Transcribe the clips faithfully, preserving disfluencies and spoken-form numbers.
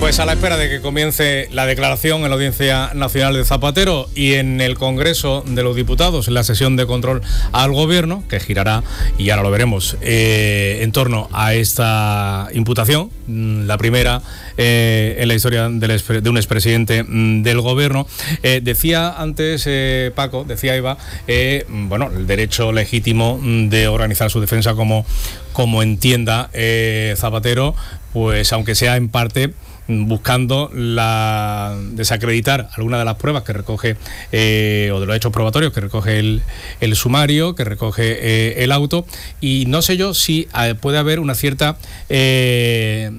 Pues a la espera de que comience la declaración en la Audiencia Nacional de Zapatero y en el Congreso de los Diputados, en la sesión de control al Gobierno, que girará, y ahora lo veremos, eh, en torno a esta imputación, la primera eh, en la historia del, de un expresidente del Gobierno. Eh, decía antes, eh, Paco, decía Eva, eh, bueno, el derecho legítimo de organizar su defensa como, como entienda eh, Zapatero, pues aunque sea en parte buscando la desacreditar alguna de las pruebas que recoge eh, o de los hechos probatorios que recoge el, el sumario, que recoge eh, el auto, y no sé yo si eh, puede haber una cierta eh,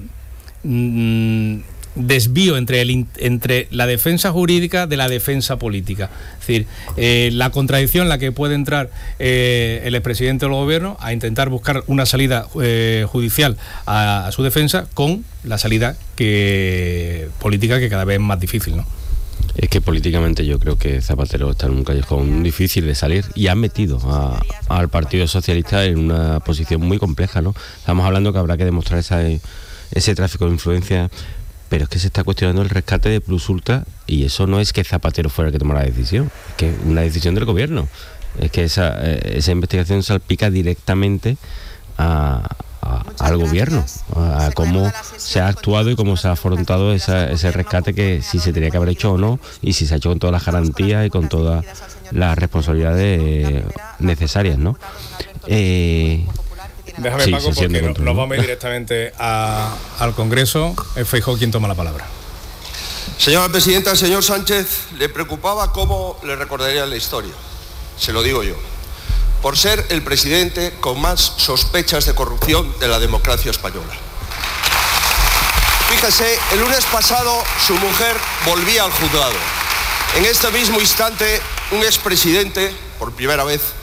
mm, desvío entre, el, entre la defensa jurídica de la defensa política. Es decir, eh, la contradicción en la que puede entrar eh, el expresidente del Gobierno a intentar buscar una salida eh, judicial a, a su defensa con la salida que política que cada vez es más difícil, ¿no? Es que políticamente yo creo que Zapatero está en un callejón difícil de salir y ha metido a, al Partido Socialista en una posición muy compleja, ¿no? Estamos hablando que habrá que demostrar esa, ese tráfico de influencia, pero es que se está cuestionando el rescate de Plus Ultra y eso no es que Zapatero fuera el que tomara la decisión, es que es una decisión del Gobierno. Es que esa, esa investigación salpica directamente a, a, al Gobierno, a, a cómo se ha actuado y cómo se ha afrontado esa, ese rescate, que si se tenía que haber hecho o no, y si se ha hecho con todas las garantías y con todas las responsabilidades necesarias, ¿no? Eh, Déjame, sí, Paco, porque no, control, nos vamos a ir directamente a, al Congreso. Es Feijóo quien toma la palabra. Señora Presidenta, al señor Sánchez le preocupaba cómo le recordaría la historia. Se lo digo yo. Por ser el presidente con más sospechas de corrupción de la democracia española. Fíjese, el lunes pasado su mujer volvía al juzgado. En este mismo instante, un expresidente, por primera vez,